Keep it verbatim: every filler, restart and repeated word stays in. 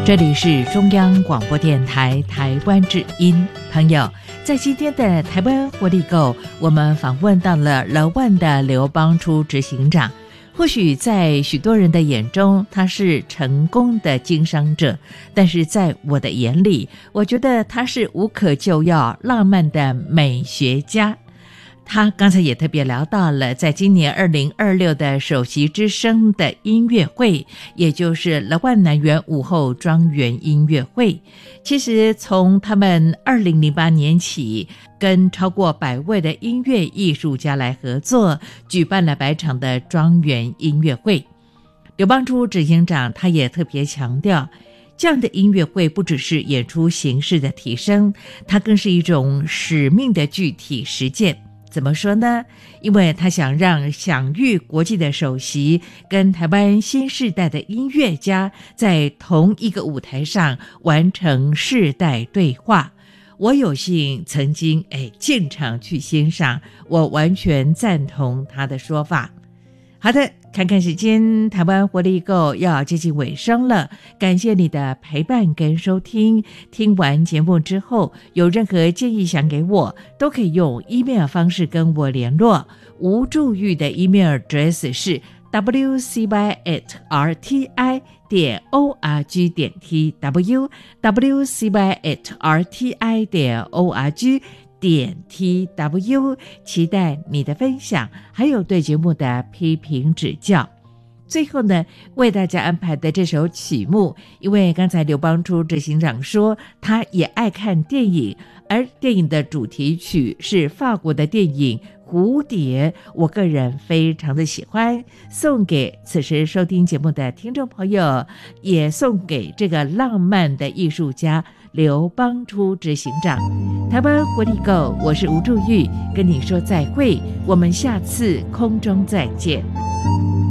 这里是中央广播电台台湾之音。朋友，在今天的台湾活力购，我们访问到了乐万的刘邦初执行长。或许在许多人的眼中，他是成功的经商者，但是在我的眼里，我觉得他是无可救药、浪漫的美学家。他刚才也特别聊到了，在今年二零二六的首席之声的音乐会，也就是乐万南园午后庄园音乐会。其实从他们二零零八年起，跟超过百位的音乐艺术家来合作，举办了百场的庄园音乐会。刘邦初执行长他也特别强调，这样的音乐会不只是演出形式的提升，它更是一种使命的具体实践。怎么说呢？因为他想让享誉国际的首席跟台湾新世代的音乐家在同一个舞台上完成世代对话。我有幸曾经哎进场去欣赏，我完全赞同他的说法。好的，看看时间，台湾活力购要接近尾声了，感谢你的陪伴跟收听。听完节目之后，有任何建议想给我，都可以用 email 方式跟我联络。吴祝玉的 email address 是 w c y at r t i 点 o r g 点 t w w c y at r t i 点 o r g点 T W， 期待你的分享，还有对节目的批评指教。最后呢，为大家安排的这首曲目，因为刚才刘邦初执行长说他也爱看电影，而电影的主题曲是法国的电影《蝴蝶》，我个人非常的喜欢，送给此时收听节目的听众朋友，也送给这个浪漫的艺术家刘邦初执行长。台湾活力购，我是吴祝玉，跟你说再会，我们下次空中再见。